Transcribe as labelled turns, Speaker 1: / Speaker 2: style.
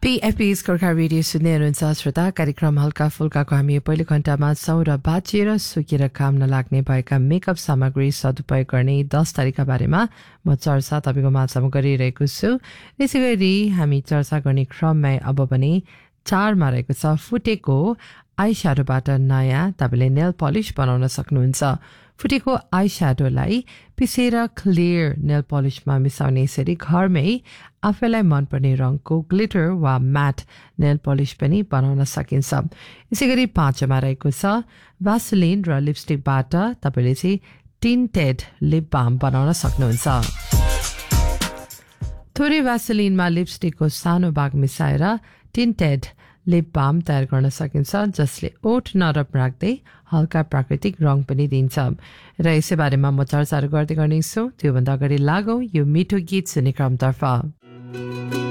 Speaker 1: PFP's Korka Radio सुन्दै हुनुहुन्छ श्रोता कार्यक्रम हल्का फुल्काको हामी पहिलो घण्टामा छौं र बाँचेर सुकेर काम नलाग्ने भएका मेकअप सामग्री सदुपयोग गर्ने 10 तरिका बारेमा म चर्चा तपाईको माझमा गरिरहेको छु। त्यसैगरी हामी चर्चा गर्ने क्रममा अब भने 4 मा रहेको छ फुटेको आई स्याडोबाट नयाँ तपाईले नेल पलिश बनाउन सक्नुहुन्छ। फुटेको आई स्याडोलाई पिसेर क्लियर नेल पलिशमा मिसाउने यसरी घरमै आफैलाई मनपर्ने रङको ग्लिटर वा म्याट नेल पलिश पनि बनाउन सकिन्छ। यसैगरी 5 मा रहेको छ भ्यासलिन र लिपस्टिकबाट तपाईले चाहिँ टिन्टेड लिप बाम बनाउन सक्नुहुन्छ। थोरै भ्यासलिनमा लिपस्टिकको सानो भाग मिसाएर टिन्टेड लिप बाम तयार गर्न सकिन्छ जसले ओठ नरम राख्दै हल्का प्राकृतिक रङ पनि दिन्छ। र यसै बारेमा म चर्चाहरू गर्दै गर्नेछु। त्योभन्दा अगाडि लागौं यो मिठो गीत सुन्ने क्रमतर्फ।